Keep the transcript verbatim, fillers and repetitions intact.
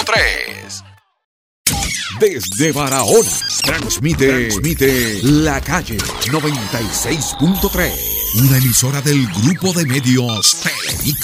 tres. Desde Barahona, transmite, transmite La Calle noventa y seis punto tres, una emisora del grupo de medios Televisa.